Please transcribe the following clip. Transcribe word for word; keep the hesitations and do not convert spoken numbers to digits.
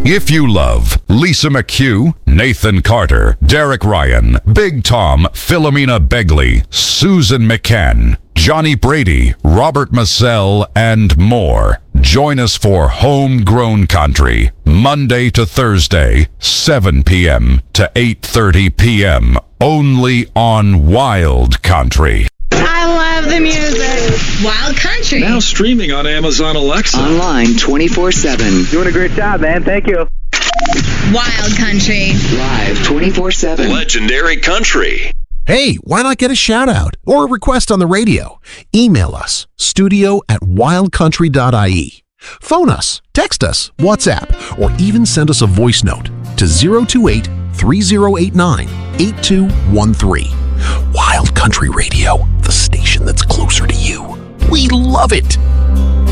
If you love Lisa McHugh, Nathan Carter, Derek Ryan, Big Tom, Philomena Begley, Susan McCann, Johnny Brady, Robert Massell, and more, join us for Homegrown Country, Monday to Thursday, seven p.m. to eight thirty p.m., only on Wild Country. I love the music. Wild Country. Now streaming on Amazon Alexa. Online twenty-four seven. Doing a great job, man. Thank you. Wild Country. Live twenty-four seven. Legendary Country. Hey, why not get a shout out or a request on the radio? Email us, studio at wild country dot I E. Phone us, text us, WhatsApp, or even send us a voice note to zero two eight, three zero eight nine, eight two one three. Wild Country Radio, the station that's closer to you. We love it.